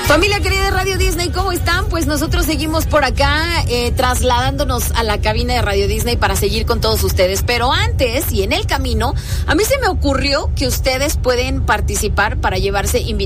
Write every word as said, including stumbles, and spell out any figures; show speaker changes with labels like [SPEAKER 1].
[SPEAKER 1] Familia querida de Radio Disney, ¿cómo están? Pues nosotros seguimos por acá eh, trasladándonos a la cabina de Radio Disney para seguir con todos ustedes. Pero antes y en el camino, a mí se me ocurrió que ustedes pueden participar para llevarse invitados